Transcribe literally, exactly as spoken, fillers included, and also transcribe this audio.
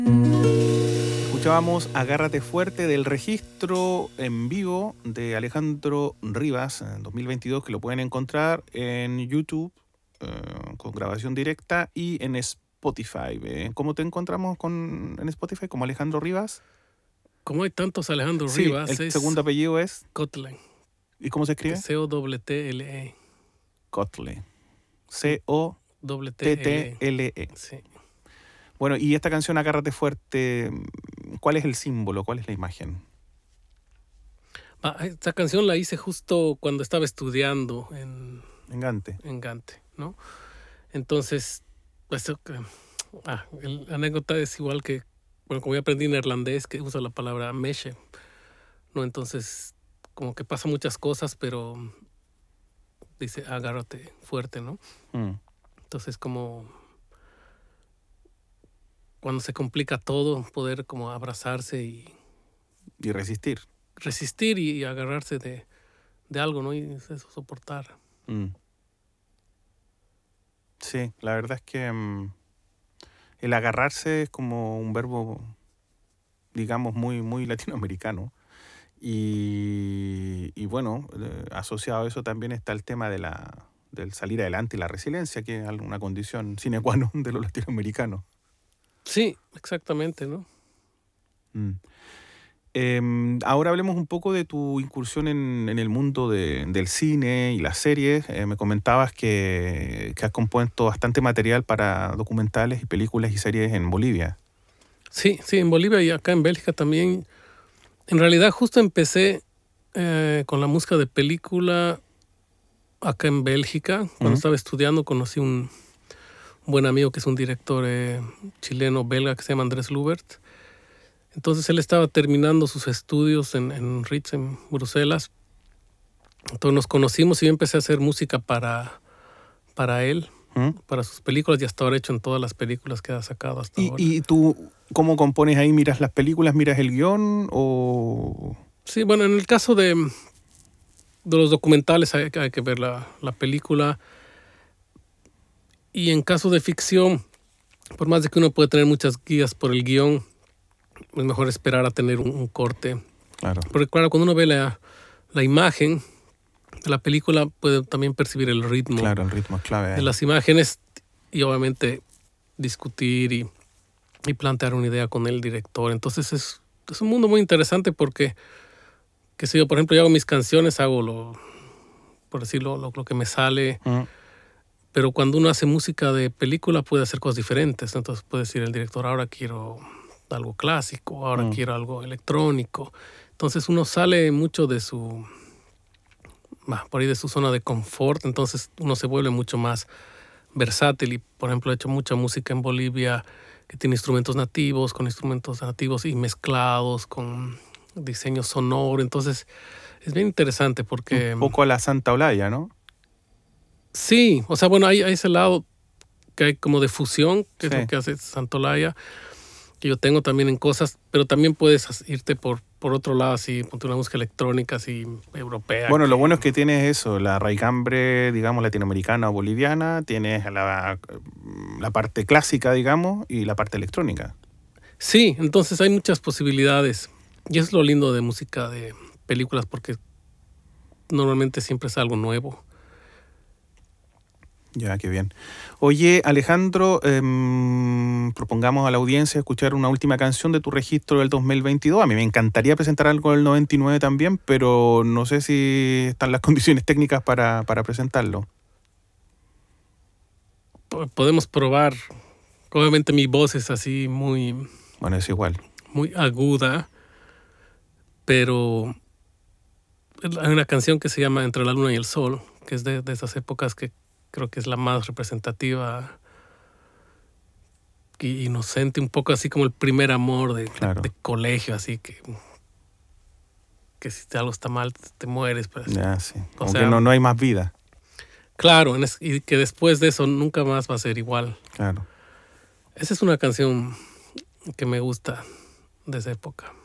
Escuchábamos Agárrate Fuerte del registro en vivo de Alejandro Rivas en dos mil veintidós, que lo pueden encontrar en YouTube eh, con grabación directa y en Spotify. Eh, ¿Cómo te encontramos con, en Spotify? ¿Como Alejandro Rivas? Como hay tantos Alejandro Sí, Rivas, el es segundo apellido es Kotle. ¿Y cómo se escribe? C O T T L E. Kotle. C O T T L E. Sí. Bueno, y esta canción Agárrate Fuerte, ¿cuál es el símbolo? ¿Cuál es la imagen? Ah, esta canción la hice justo cuando estaba estudiando en, en Gante. En Gante, ¿no? Entonces, pues, ah, el, la anécdota es igual que, bueno, como yo aprendí neerlandés, que usa la palabra meshe, ¿no? Entonces, como que pasa muchas cosas, pero dice agárrate fuerte, ¿no? Mm. Entonces, como cuando se complica todo, poder como abrazarse y... Y resistir. Resistir y, y agarrarse de, de algo, ¿no? Y eso, soportar. Mm. Sí, la verdad es que um, el agarrarse es como un verbo, digamos, muy, muy latinoamericano. Y, y bueno, eh, asociado a eso también está el tema de la, del salir adelante y la resiliencia, que es una condición sine qua non de los latinoamericanos. Sí, exactamente, ¿no? Mm. Eh, ahora hablemos un poco de tu incursión en, en el mundo de, del cine y las series. Eh, me comentabas que, que has compuesto bastante material para documentales y películas y series en Bolivia. Sí, sí, en Bolivia y acá en Bélgica también. En realidad justo empecé eh, con la música de película acá en Bélgica. Cuando uh-huh. estaba estudiando conocí un, un buen amigo que es un director eh, chileno-belga que se llama Andrés Lubert. Entonces él estaba terminando sus estudios en, en Ritz, en Bruselas. Entonces nos conocimos y yo empecé a hacer música para, para él, ¿Mm? para sus películas, y hasta ahora he hecho en todas las películas que ha sacado hasta ¿Y, ahora. ¿Y tú cómo compones ahí? ¿Miras las películas, miras el guión o...? Sí, bueno, en el caso de, de los documentales hay, hay que ver la, la película. Y en caso de ficción, por más de que uno puede tener muchas guías por el guión, es mejor esperar a tener un, un corte. Claro. Porque claro, cuando uno ve la, la imagen de la película, puede también percibir el ritmo. Claro, el ritmo es clave. De las imágenes y obviamente discutir y, y plantear una idea con el director. Entonces es, es un mundo muy interesante porque, que si yo, por ejemplo, yo hago mis canciones, hago lo, por decirlo, lo, lo que me sale. Uh-huh. Pero cuando uno hace música de película puede hacer cosas diferentes. Entonces puede decir el director, ahora quiero algo clásico, ahora mm. quiero algo electrónico. Entonces uno sale mucho de su, por ahí de su zona de confort, entonces uno se vuelve mucho más versátil. Y por ejemplo he hecho mucha música en Bolivia que tiene instrumentos nativos, con instrumentos nativos y mezclados, con diseño sonoro. Entonces es bien interesante porque... Un poco a la Santa Olaya, ¿no? Sí, o sea, bueno, hay, hay ese lado que hay como de fusión, que sí. es lo que hace Santa Olaya, que yo tengo también en cosas, pero también puedes irte por, por otro lado, así, ponte una música electrónica, así, europea. Bueno, que... lo bueno es que tienes eso, la raigambre, digamos, latinoamericana o boliviana, tienes la, la parte clásica, digamos, y la parte electrónica. Sí, entonces hay muchas posibilidades, y es lo lindo de música de películas, porque normalmente siempre es algo nuevo. Ya, qué bien. Oye, Alejandro, eh, propongamos a la audiencia escuchar una última canción de tu registro del dos mil veintidós. A mí me encantaría presentar algo del noventa y nueve también, pero no sé si están las condiciones técnicas para, para presentarlo. Podemos probar. Obviamente mi voz es así muy... Bueno, es igual. Muy aguda, pero hay una canción que se llama Entre la luna y el sol, que es de, de esas épocas que creo que es la más representativa y inocente, un poco así como el primer amor de, claro. de, de colegio, así que que si algo está mal te mueres. Pues. Ya, sí. Como o sea, que no, no hay más vida. Claro, y que después de eso nunca más va a ser igual. Claro. Esa es una canción que me gusta de esa época.